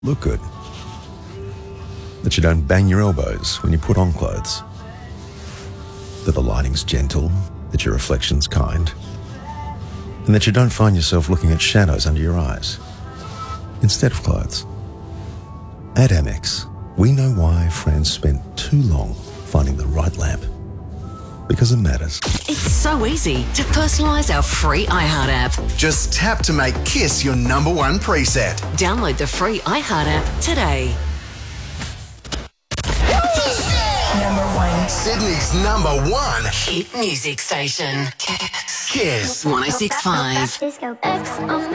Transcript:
look good. That you don't bang your elbows when you put on clothes. That the lighting's gentle, that your reflection's kind. And that you don't find yourself looking at shadows under your eyes instead of clothes. At Amex, we know why friends spent too long finding the right lamp. Because it matters. It's so easy to personalise our free iHeart app. Just tap to make Kiss your number one preset. Download the free iHeart app today. Number one. Sydney's number one Hit music station. Kiss. 106.5. Disco X on